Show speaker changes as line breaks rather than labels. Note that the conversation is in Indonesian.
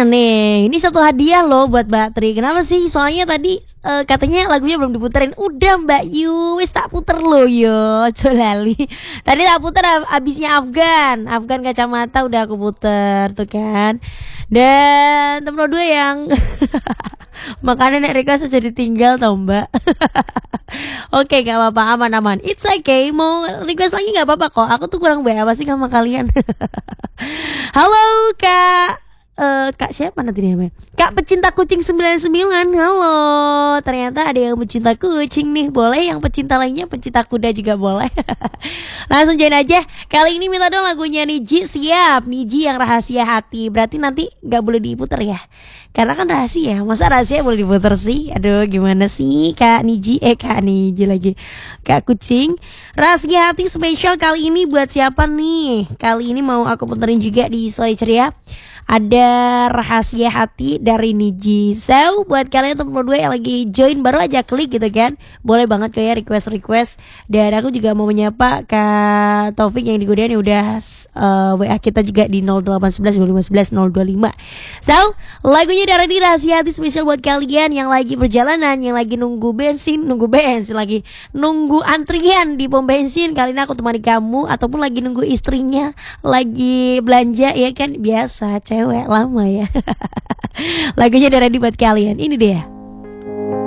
nih, ini satu hadiah loh buat Mbak Tri. Kenapa sih? Soalnya tadi katanya lagunya belum diputerin. Udah Mbak Yu, wis tak puter loh yo, Jolali. Tadi tak puter abisnya Afgan kacamata udah aku puter tuh kan. Dan temen dua yang makanan yang request sudah ditinggal tau Mbak. Oke, gak apa-apa, aman-aman. It's okay, mau request lagi gak apa-apa kok. Aku tuh kurang baik apa sih sama kalian. Halo Kak Kak siapa nanti namanya? Kak pecinta kucing 99. Halo. Ternyata ada yang pecinta kucing nih. Boleh yang pecinta lainnya, pecinta kuda juga boleh. Langsung join aja. Kali ini minta dong lagunya Niji. Siap, Niji yang rahasia hati. Berarti nanti gak boleh diputer ya, karena kan rahasia. Masa rahasia boleh diputer sih? Aduh gimana sih Kak Niji. Kak Niji lagi, Kak kucing. Rahasia hati spesial kali ini buat siapa nih? Kali ini mau aku puterin juga di Sore Ceria. Ada rahasia hati dari Niji. So buat kalian teman dua yang lagi join baru aja klik gitu kan, boleh banget kayak request. Dan aku juga mau menyapa Kak Taufik yang digodain yang udah WA kita juga di 0811 2511 025. So lagunya dari di rahasia hati spesial buat kalian yang lagi perjalanan, yang lagi nunggu bensin lagi nunggu antrian di pom bensin. Kali ini aku temani kamu, ataupun lagi nunggu istrinya lagi belanja ya kan, biasa cewek lama ya. Lagunya dari buat kalian, ini dia.